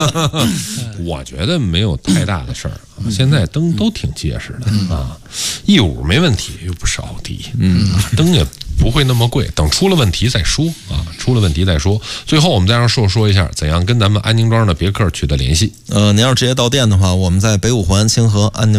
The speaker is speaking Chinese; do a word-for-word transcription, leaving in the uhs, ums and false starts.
我觉得没有太大的事儿，现在灯都挺结实的啊，一屋没问题，又不是奥迪，嗯，灯也不会那么贵，等出了问题再说啊，出了问题再说。最后我们再让硕说一下，怎样跟咱们安宁庄的别克取得联系。 呃，您要是直接到店的话，我们在北五环清河安宁